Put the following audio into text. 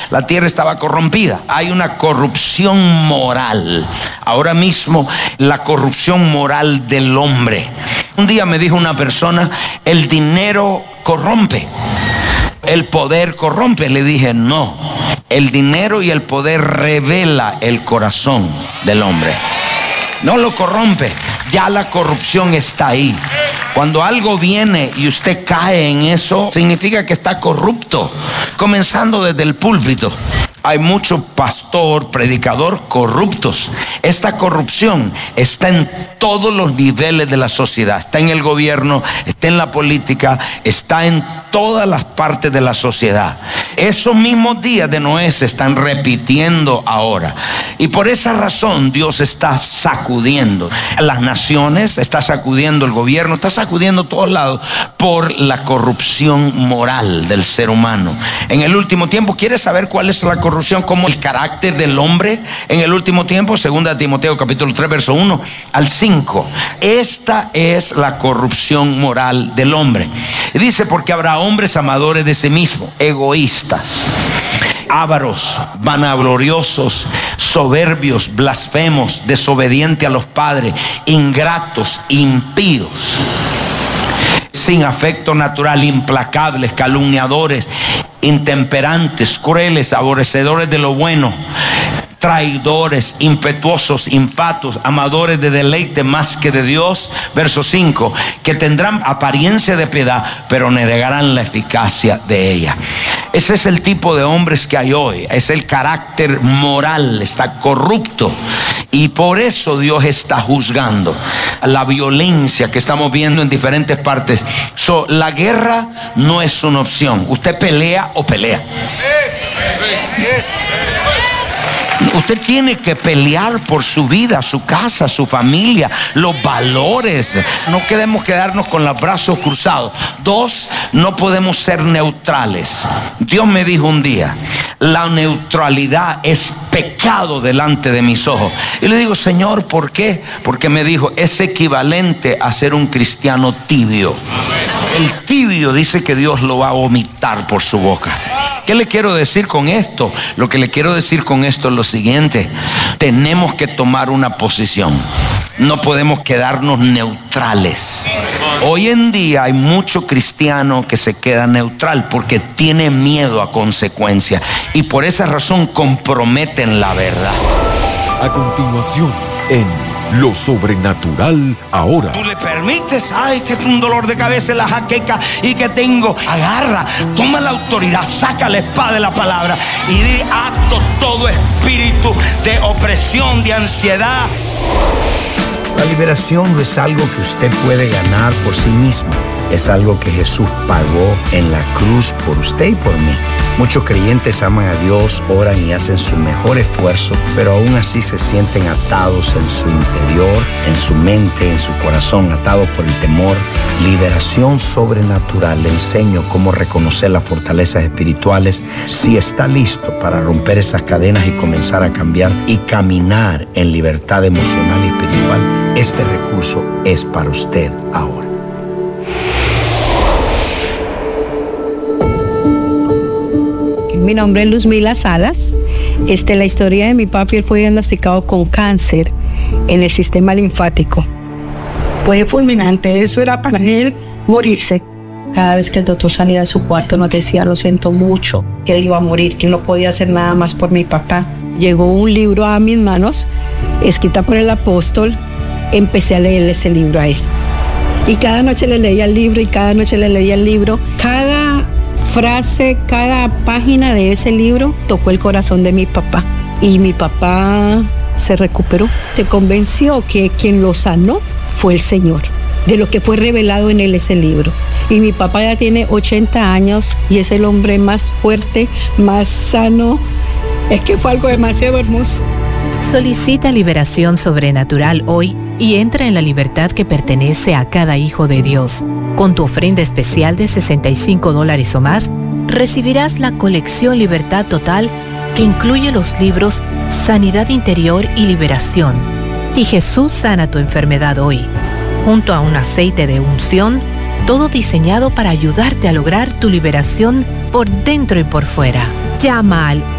La tierra estaba corrompida. Hay una corrupción moral. Ahora mismo la corrupción moral del hombre. Un día me dijo una persona, el dinero corrompe, el poder corrompe. Le dije, no, el dinero y el poder revela el corazón del hombre. No lo corrompe, ya la corrupción está ahí. Cuando algo viene y usted cae en eso, significa que está corrupto, comenzando desde el púlpito. Hay mucho pastor, predicador corruptos. Esta corrupción está en todos los niveles de la sociedad. Está en el gobierno, está en la política, está en todas las partes de la sociedad. Esos mismos días de Noé se están repitiendo ahora. Y por esa razón Dios está sacudiendo las naciones, está sacudiendo el gobierno, está sacudiendo todos lados por la corrupción moral del ser humano. En el último tiempo, ¿quieres saber cuál es la corrupción como el carácter del hombre en el último tiempo? 2 Timoteo capítulo 3 verso 1 al 5. Esta es la corrupción moral del hombre. Y dice, porque habrá hombres amadores de sí mismos, egoístas, ávaros, vanagloriosos, soberbios, blasfemos, desobedientes a los padres, ingratos, impíos, sin afecto natural, implacables, calumniadores, intemperantes, crueles, aborrecedores de lo bueno, traidores, impetuosos, infatuos, amadores de deleite más que de Dios. Verso 5, que tendrán apariencia de piedad, pero negarán la eficacia de ella. Ese es el tipo de hombres que hay hoy. Es el carácter moral, está corrupto. Y por eso Dios está juzgando la violencia que estamos viendo en diferentes partes. La guerra no es una opción. Usted pelea o pelea. Usted tiene que pelear por su vida, su casa, su familia, los valores. No queremos quedarnos con los brazos cruzados. 2, no podemos ser neutrales. Dios me dijo un día, la neutralidad es pecado delante de mis ojos. Y le digo, Señor, ¿por qué? Porque me dijo, es equivalente a ser un cristiano tibio. El tibio dice que Dios lo va a vomitar por su boca. ¿Qué le quiero decir con esto? Lo que le quiero decir con esto es lo siguiente: tenemos que tomar una posición. No podemos quedarnos neutrales. Hoy en día hay mucho cristiano que se queda neutral porque tiene miedo a consecuencias y por esa razón comprometen la verdad. A continuación, en Lo Sobrenatural Ahora. Tú le permites, ay, que es un dolor de cabeza, la jaqueca y que tengo. Agarra, toma la autoridad, saca la espada de la palabra y di acto todo espíritu de opresión, de ansiedad. La liberación no es algo que usted puede ganar por sí mismo. Es algo que Jesús pagó en la cruz por usted y por mí. Muchos creyentes aman a Dios, oran y hacen su mejor esfuerzo, pero aún así se sienten atados en su interior, en su mente, en su corazón, atados por el temor. Liberación Sobrenatural. Le enseño cómo reconocer las fortalezas espirituales. Si está listo para romper esas cadenas y comenzar a cambiar y caminar en libertad emocional y espiritual, este recurso es para usted ahora. Mi nombre es Luzmila Salas. La historia de mi papi, él fue diagnosticado con cáncer en el sistema linfático. Fue fulminante, eso era para él morirse. Cada vez que el doctor salía de su cuarto nos decía, lo siento mucho, que él iba a morir, que él no podía hacer nada más por mi papá. Llegó un libro a mis manos, escrita por el apóstol. Empecé a leer ese libro a él. Y cada noche le leía el libro y cada noche le leía el libro. Cada frase, cada página de ese libro tocó el corazón de mi papá. Y mi papá se recuperó. Se convenció que quien lo sanó fue el Señor, de lo que fue revelado en él ese libro. Y mi papá ya tiene 80 años y es el hombre más fuerte, más sano. Es que fue algo demasiado hermoso. Solicita liberación sobrenatural hoy y entra en la libertad que pertenece a cada hijo de Dios. Con tu ofrenda especial de $65 o más, recibirás la colección Libertad Total, que incluye los libros Sanidad Interior y Liberación y Jesús sana tu enfermedad hoy, junto a un aceite de unción, todo diseñado para ayudarte a lograr tu liberación por dentro y por fuera. Llama al